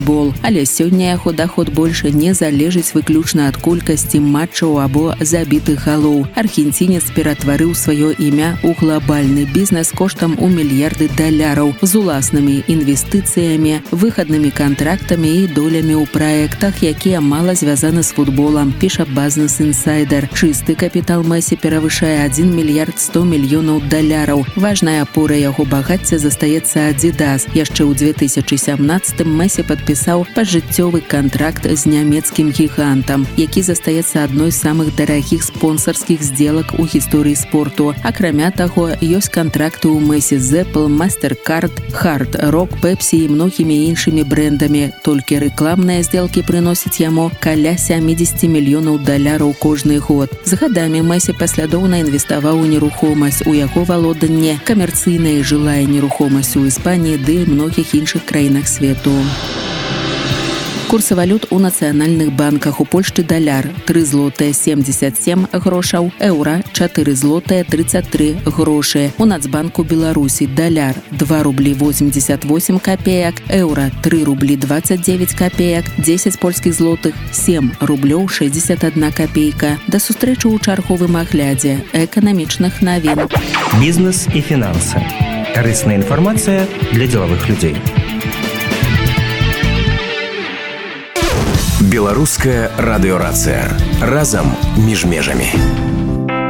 футбол, але сёння яго даход больше не залежыць выключна ад колькасці матчаў або забітых галоў. Аргенцінец ператварыў сваё імя ў глобальны бізнес коштам у мільярды даляраў з уласнымі інвестыцыямі, выхаднымі кантрактамі і долямі ў праектах, якія мала звязаны з футболам, піша Business Insider. Чысты капітал Месі перавышае 1 мільярд 100 мільёнаў даляраў. Важная апора яго багацця застаецца Adidas. Яшчэ ў 2017 Месі падпісаў пажыццёвы кантракт з нямецкім гігантам, які застаецца адной з самых дарагіх спонсарскіх здзелак у гісторыі спорту. Акрамя таго, ёсць кантракты ў Месі з Apple, Mastercard, Hard Rock, Pepsi і многімі іншымі брэндамі. Толькі рэкламныя здзелкі прыносяць яму каля 70 мільёнаў даляраў кожны год. З гадамі Месі паслядоўна інвеставаў у нерухомасць. У яго валоданне камерцыйная і жылая нерухомасць у Іспаніі ды многіх іншых краінах свету. Курсы валют у нацыянальных банках. У Польшчы даляр 3 злотыя 77 грошаў, еўра 4 злотыя 33 грошы. У Нацбанку Беларусі даляр 2 рублі 88 копеек, еўра 3 рублі 29 копеек, 10 польскіх злотых 7 рублёў 61 копейка. Да сустрэчы ў чарговым аглядзе эканамічных навін. Бізнес і фінансы. Карысная інфармацыя для дзелавых людзей. Беларуская радыёрацыя. Разам між межамі.